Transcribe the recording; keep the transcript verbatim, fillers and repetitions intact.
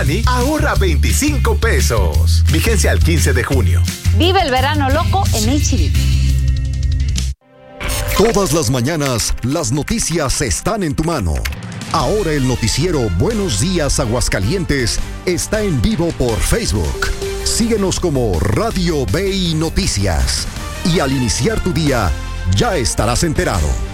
ahorra veinticinco pesos. Vigencia al quince de junio. Vive el verano loco en H E B. Todas las mañanas, las noticias están en tu mano. Ahora el noticiero Buenos Días Aguascalientes está en vivo por Facebook. Síguenos como Radio B I Noticias. Y al iniciar tu día, ya estarás enterado.